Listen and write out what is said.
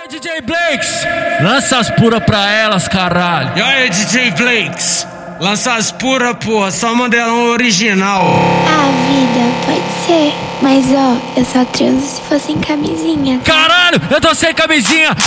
aí, DJ Blakes, lança as puras pra elas, caralho. E aí, DJ Blakes, lança as puras, porra, só um modelão original. Ah, vida, pode ser. Mas ó, eu só transo se fosse em camisinha. Caralho, eu tô sem camisinha.